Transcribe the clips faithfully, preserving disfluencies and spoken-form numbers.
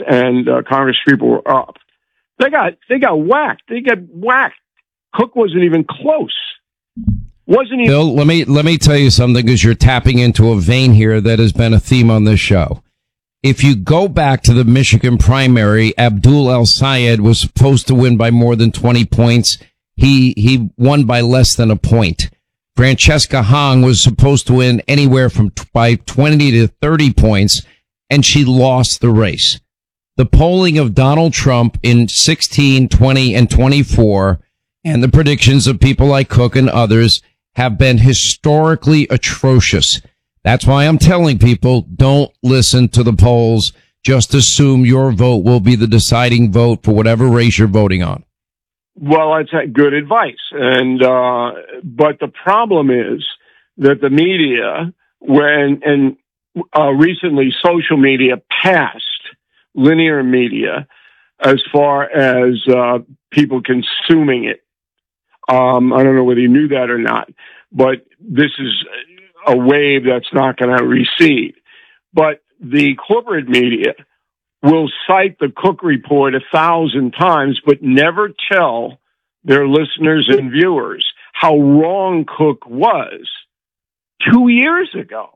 and uh, Congress people were up. They got they got whacked. They got whacked. Cook wasn't even close. Wasn't even. Bill, let me let me tell you something, because you're tapping into a vein here that has been a theme on this show. If you go back to the Michigan primary, Abdul El-Sayed was supposed to win by more than twenty points. He he won by less than a point. Francesca Hong was supposed to win anywhere from t- by twenty to thirty points, and she lost the race. The polling of Donald Trump in sixteen, twenty, and twenty-four, and the predictions of people like Cook and others have been historically atrocious. That's why I'm telling people, don't listen to the polls. Just assume your vote will be the deciding vote for whatever race you're voting on. Well, that's good advice. And, uh, but the problem is that the media, when, and, uh, recently social media passed linear media as far as, uh, people consuming it. Um, I don't know whether you knew that or not, but this is a wave that's not going to recede. But the corporate media will cite the Cook report a thousand times, but never tell their listeners and viewers how wrong Cook was two years ago.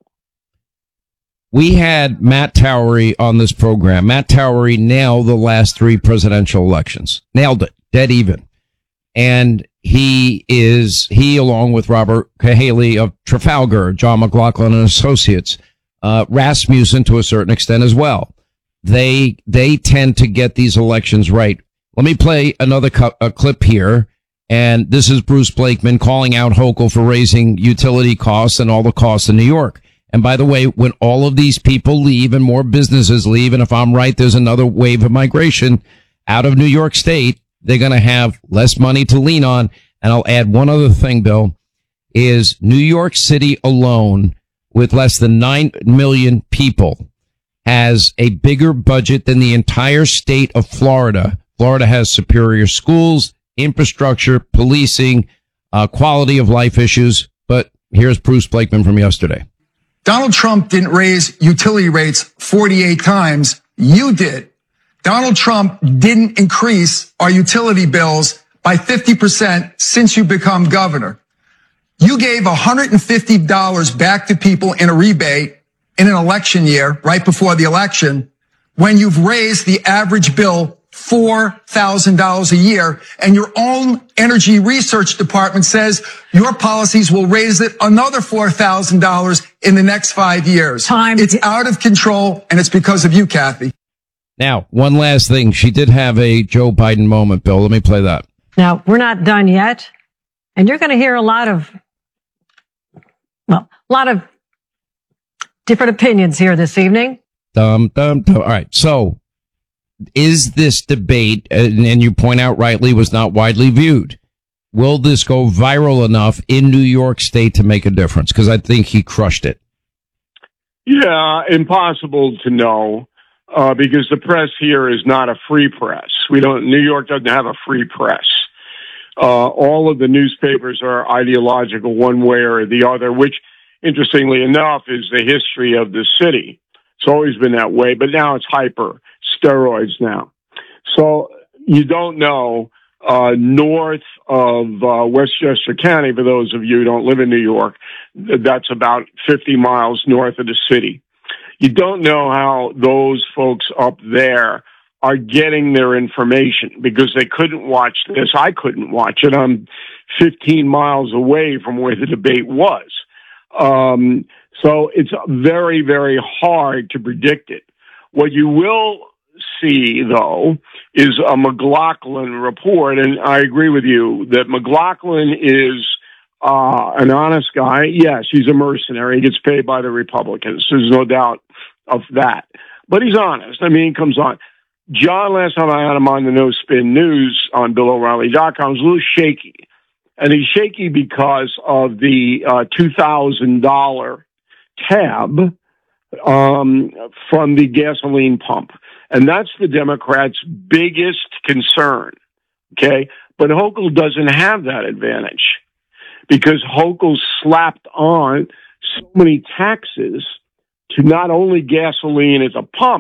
We had Matt Towery on this program. Matt Towery nailed the last three presidential elections. Nailed it. Dead even. And he is, he along with Robert Cahaley of Trafalgar, John McLaughlin and Associates, uh, Rasmussen to a certain extent as well. They, they tend to get these elections right. Let me play another cu- a clip here. And this is Bruce Blakeman calling out Hochul for raising utility costs and all the costs in New York. And by the way, when all of these people leave and more businesses leave, and if I'm right, there's another wave of migration out of New York State, they're going to have less money to lean on. And I'll add one other thing, Bill, is New York City alone, with less than nine million people, has a bigger budget than the entire state of Florida. Florida has superior schools, infrastructure, policing, uh, quality of life issues. But here's Bruce Blakeman from yesterday. Donald Trump didn't raise utility rates forty-eight times. You did. Donald Trump didn't increase our utility bills by fifty percent since you become governor. You gave one hundred fifty dollars back to people in a rebate in an election year, right before the election, when you've raised the average bill four thousand dollars a year, and your own energy research department says your policies will raise it another four thousand dollars in the next five years. Time. It's out of control, and it's because of you, Kathy. Now, one last thing. She did have a Joe Biden moment, Bill. Let me play that. Now, we're not done yet, and you're going to hear a lot of, well, a lot of different opinions here this evening. Dum, dum, dum. All right. So, is this debate, and, and you point out rightly, was not widely viewed? Will this go viral enough in New York State to make a difference? Because I think he crushed it. Yeah, impossible to know, uh, because the press here is not a free press. We don't, New York doesn't have a free press. Uh, all of the newspapers are ideological one way or the other, which, interestingly enough, is the history of the city. It's always been that way, but now it's hyper steroids now. So you don't know, uh, north of, uh, Westchester County, for those of you who don't live in New York, that's about fifty miles north of the city. You don't know how those folks up there are getting their information, because they couldn't watch this. I couldn't watch it. I'm fifteen miles away from where the debate was. Um, so it's very, very hard to predict it. What you will see, though, is a McLaughlin report, and I agree with you that McLaughlin is uh, an honest guy. Yes, he's a mercenary. He gets paid by the Republicans. There's no doubt of that. But he's honest. I mean, he comes on. John, last time I had him on the No Spin News on Bill O'Reilly dot com, was a little shaky. And he's shaky because of the uh, two thousand dollars tab um, from the gasoline pump. And that's the Democrats' biggest concern, okay? But Hochul doesn't have that advantage, because Hochul slapped on so many taxes to not only gasoline at the pump,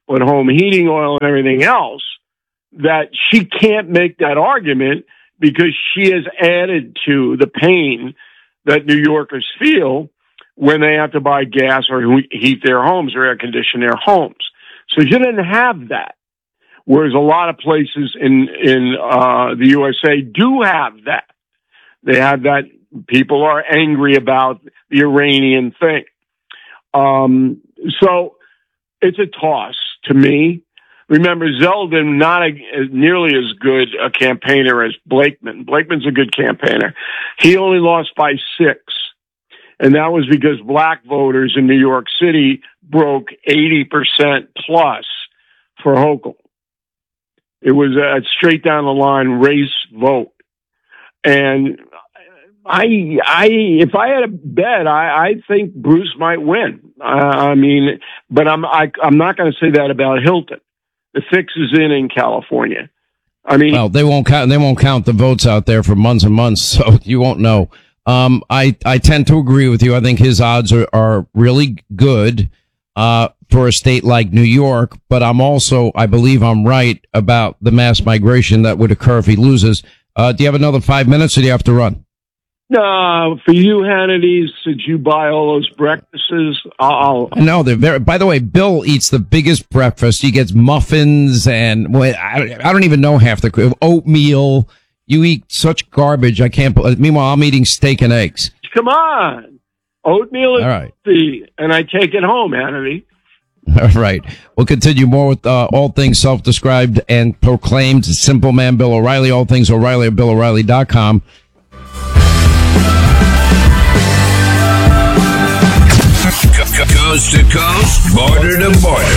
but home heating oil and everything else, that she can't make that argument because she has added to the pain that New Yorkers feel when they have to buy gas or heat their homes or air condition their homes. So she didn't have that. Whereas a lot of places in, in, uh, the U S A do have that. They have that. People are angry about the Iranian thing. Um, so it's a toss to me. Remember, Zeldin, not a, nearly as good a campaigner as Blakeman. Blakeman's a good campaigner. He only lost by six. And that was because black voters in New York City broke eighty percent plus for Hochul. It was a straight down the line race vote. And I, I, if I had a bet, I, I think Bruce might win. Uh, I mean, but I'm, I, I'm not going to say that about Hilton. The fix is in in California. I mean, well, they won't count. They won't count the votes out there for months and months, so you won't know. Um, I, I tend to agree with you. I think his odds are, are really good, uh, for a state like New York, but I'm also, I believe I'm right about the mass migration that would occur if he loses. Uh, do you have another five minutes or do you have to run? No, for you, Hannity's, did you buy all those breakfasts? I'll, no, they're very, by the way, Bill eats the biggest breakfast. He gets muffins and well, I, I don't even know half the oatmeal. You eat such garbage. I can't, meanwhile, I'm eating steak and eggs. Come on. Oatmeal is all right. healthy, and I take it home, Hannity. All right. We'll continue more with uh, all things self-described and proclaimed simple man Bill O'Reilly. All things O'Reilly at Bill O'Reilly dot com. Coast to coast, border to border.